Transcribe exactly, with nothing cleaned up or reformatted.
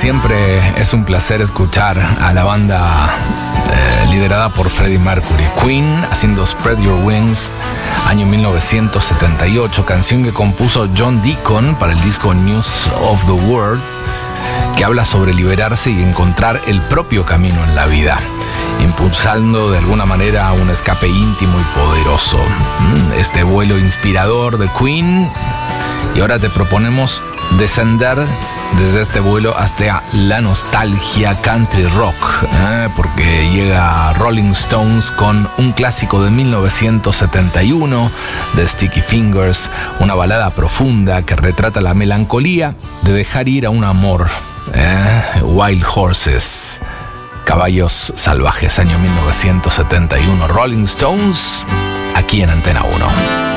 siempre es un placer escuchar a la banda eh, liderada por Freddie Mercury, Queen, haciendo Spread Your Wings, año mil novecientos setenta y ocho, canción que compuso John Deacon para el disco News of the World, que habla sobre liberarse y encontrar el propio camino en la vida, impulsando de alguna manera un escape íntimo y poderoso. Este vuelo inspirador de Queen, y ahora te proponemos descender desde este vuelo hasta la nostalgia country rock, ¿eh? porque llega Rolling Stones con un clásico de mil novecientos setenta y uno, de Sticky Fingers, una balada profunda que retrata la melancolía de dejar ir a un amor. ¿eh? Wild Horses, Caballos Salvajes, año mil novecientos setenta y uno, Rolling Stones, aquí en Antena uno.